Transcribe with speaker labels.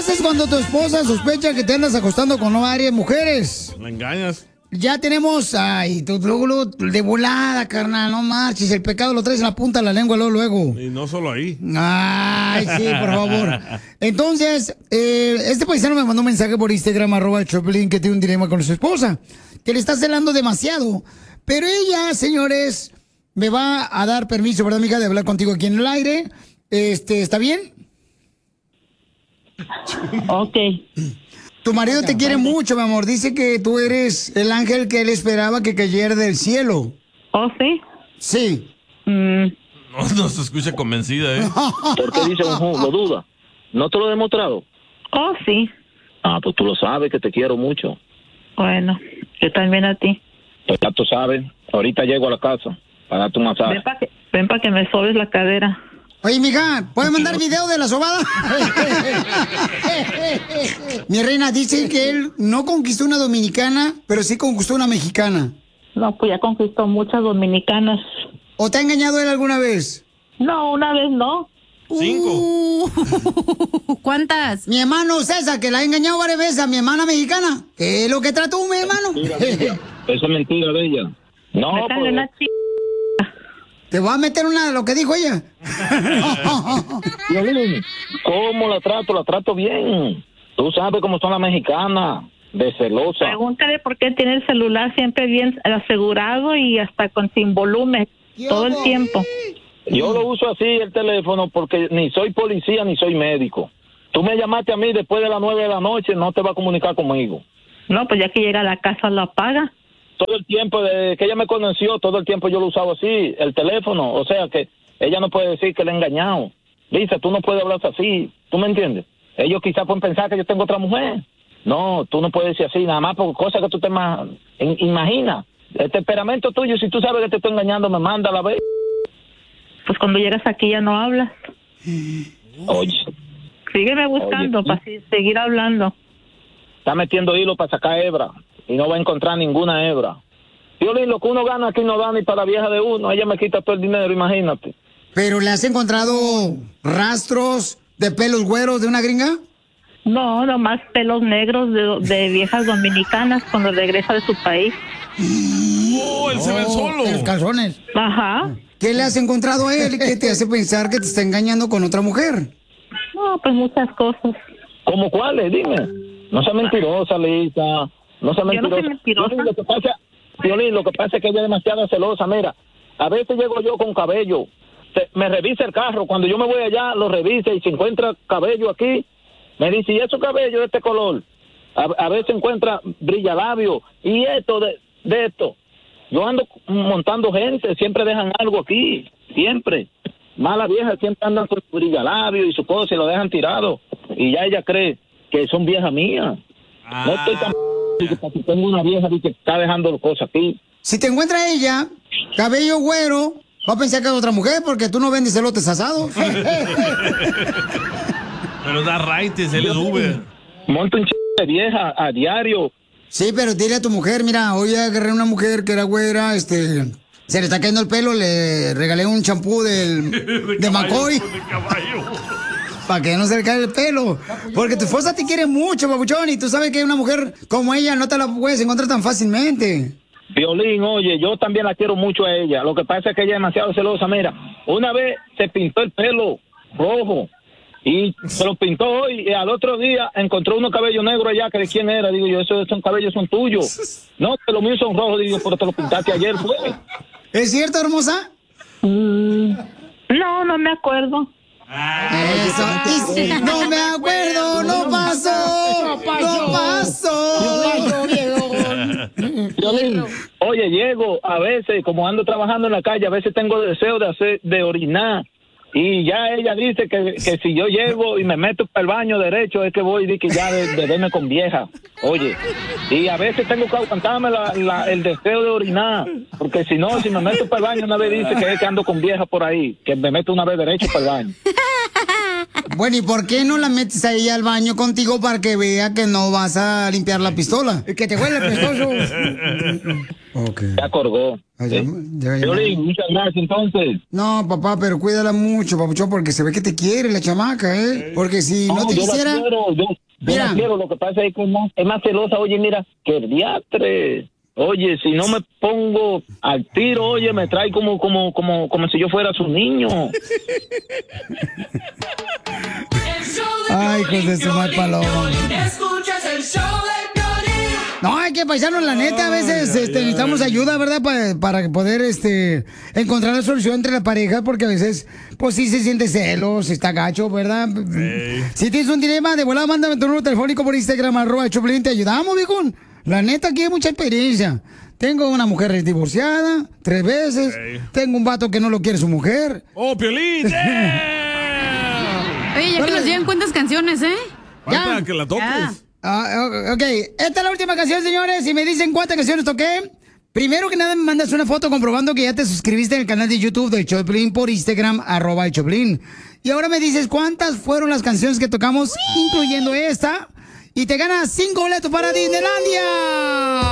Speaker 1: haces cuando tu esposa sospecha que te andas acostando con varias mujeres?
Speaker 2: La engañas.
Speaker 1: Ya tenemos, ay, tú luego de volada, carnal, no marches, el pecado lo traes en la punta de la lengua luego.
Speaker 2: Y no solo ahí.
Speaker 1: Ay, sí, por favor. Entonces, este paisano me mandó un mensaje por Instagram, @Choplin, que tiene un dilema con su esposa, que le está celando demasiado. Pero ella, señores, me va a dar permiso, ¿verdad, mija, de hablar contigo aquí en el aire? ¿Está bien?
Speaker 3: Ok.
Speaker 1: Tu marido te quiere mucho, mi amor. Dice que tú eres el ángel que él esperaba que cayera del cielo.
Speaker 3: ¿Oh, sí?
Speaker 1: Sí.
Speaker 2: No se escucha convencida, ¿eh?
Speaker 4: ¿Por qué dice lo duda? ¿No te lo he demostrado?
Speaker 3: Oh, sí.
Speaker 4: Ah, pues tú lo sabes, que te quiero mucho.
Speaker 3: Bueno, yo también a ti.
Speaker 4: Pues ya tú sabes, ahorita llego a la casa para darte un masaje.
Speaker 3: Ven para que me sobes la cadera.
Speaker 1: Oye, mija, ¿puedes mandar video de la sobada? Mi reina, dice que él no conquistó una dominicana, pero sí conquistó una mexicana.
Speaker 3: No, pues ya conquistó muchas dominicanas.
Speaker 1: ¿O te ha engañado él alguna vez?
Speaker 3: No, una vez no.
Speaker 2: 5.
Speaker 5: ¿Cuántas?
Speaker 1: Mi hermano César, que la ha engañado varias veces a mi hermana mexicana. ¿Qué es lo que trató, mi hermano?
Speaker 4: Eso es mentira de ella. No,
Speaker 3: Métale una
Speaker 1: ¿Te va a meter lo que dijo ella?
Speaker 4: ¿Cómo la trato? La trato bien. Tú sabes cómo son las mexicanas, de celosa.
Speaker 3: Pregúntale por qué tiene el celular siempre bien asegurado y hasta sin volumen todo el tiempo.
Speaker 4: Yo lo uso así, el teléfono, porque ni soy policía ni soy médico. Tú me llamaste a mí después de las 9 de la noche, no te va a comunicar conmigo.
Speaker 3: No, pues ya que llega a la casa lo apaga.
Speaker 4: Todo el tiempo de que ella me conoció, todo el tiempo yo lo usaba así, el teléfono. O sea que ella no puede decir que le he engañado. Dice, tú no puedes hablar así, ¿tú me entiendes? Ellos quizás pueden pensar que yo tengo otra mujer. No, tú no puedes decir así, nada más por cosas que tú te imaginas. El temperamento tuyo, si tú sabes que te estoy engañando, me manda a la vez.
Speaker 3: Pues cuando llegas aquí ya no hablas.
Speaker 4: Oye.
Speaker 3: Sígueme buscando para seguir hablando.
Speaker 4: Está metiendo hilo para sacar hebra y no va a encontrar ninguna hebra. Piolín, lo que uno gana aquí no da ni para la vieja de uno. Ella me quita todo el dinero, imagínate.
Speaker 1: ¿Pero le has encontrado rastros de pelos güeros de una gringa?
Speaker 3: No, nomás pelos negros de viejas dominicanas cuando regresa de su país.
Speaker 2: ¡Oh, él se ve solo!
Speaker 1: Los calzones.
Speaker 3: Ajá.
Speaker 1: ¿Qué le has encontrado a él que te hace pensar que te está engañando con otra mujer?
Speaker 3: No, pues muchas cosas.
Speaker 4: ¿Cómo cuáles? Dime. No sea mentirosa, Lisa. No sea mentirosa.
Speaker 3: Yo no soy mentirosa.
Speaker 4: Piolín, lo que pasa es que ella es demasiado celosa. Mira, a veces llego yo con cabello. Me revisa el carro. Cuando yo me voy allá, lo revisa y si encuentra cabello aquí, me dice, ¿y eso cabello de este color? A veces encuentra brillalabio. Y esto de esto. Yo ando montando gente, siempre dejan algo aquí, siempre. Mala vieja, siempre andan con su brillalabio y su cosa y lo dejan tirado. Y ya ella cree que son viejas mías. No estoy tan... que tengo una vieja que está dejando cosas aquí.
Speaker 1: Si te encuentra ella, cabello güero, va a pensar que es otra mujer porque tú no vendes elotes asados.
Speaker 2: Pero da raites, él es Uber.
Speaker 4: Monta un de vieja a diario.
Speaker 1: Sí, pero dile a tu mujer, mira, hoy agarré una mujer que era güera, se le está cayendo el pelo, le regalé un champú de McCoy. Para que no se le caiga el pelo. Porque tu esposa te quiere mucho, papuchón, y tú sabes que una mujer como ella no te la puedes encontrar tan fácilmente.
Speaker 4: Violín, oye, yo también la quiero mucho a ella. Lo que pasa es que ella es demasiado celosa. Mira, una vez se pintó el pelo rojo y se lo pintó hoy y al otro día encontró unos cabellos negros allá, que de quién era. Digo yo, esos cabellos son tuyos. No, que los míos son rojos. Digo, pero te los pintaste ayer, fue.
Speaker 1: ¿Es cierto, hermosa?
Speaker 3: No, no me acuerdo.
Speaker 1: Eso. No me acuerdo, no pasó. No pasó.
Speaker 4: Oye, llego a veces, como ando trabajando en la calle, a veces tengo deseo de orinar. Y ya ella dice que si yo llego y me meto para el baño derecho es que voy y que ya de verme con vieja. Oye, y a veces tengo que aguantarme el deseo de orinar, porque si no, si me meto para el baño una vez dice que es que ando con vieja por ahí, que me meto una vez derecho para el baño.
Speaker 1: Bueno, ¿y por qué no la metes a ella al baño contigo para que vea que no vas a limpiar la pistola? Que te huele pestoso. Okay.
Speaker 4: Ya colgó. Piolín, muchas gracias entonces.
Speaker 1: No, papá, pero cuídala mucho, papuchón, porque se ve que te quiere la chamaca, ¿eh? Porque si no te quisiera...
Speaker 4: Yo la quiero, lo que pasa es que es más celosa, oye, mira, que el diatre. Oye, si no me pongo al tiro, oye, me trae como si yo fuera su niño.
Speaker 1: Ay, hijos de su mal paloma.
Speaker 6: Escuchas el show de Piolín.
Speaker 1: No, hay que paisarnos, la neta, a veces necesitamos ayuda, ¿verdad? Para poder encontrar la solución entre la pareja, porque a veces, pues sí se siente celos, está gacho, ¿verdad?
Speaker 2: Hey.
Speaker 1: Si tienes un dilema, de volada, mándame tu número telefónico por Instagram, @Choplin, te ayudamos, viejón. La neta, aquí hay mucha experiencia. Tengo una mujer divorciada 3 veces.
Speaker 2: Hey.
Speaker 1: Tengo un vato que no lo quiere su mujer.
Speaker 2: ¡Oh, Piolín!
Speaker 5: Oye, ya que nos llevan cuántas canciones, ¿eh?
Speaker 2: Falta que la toques.
Speaker 5: Ya.
Speaker 1: Ok, esta es la última canción, señores. Y me dicen cuántas canciones toqué. Primero que nada, me mandas una foto comprobando que ya te suscribiste en el canal de YouTube de Choplin por Instagram, @Choplin. Y ahora me dices cuántas fueron las canciones que tocamos, incluyendo esta. Y te ganas 5 boletos para Disneylandia.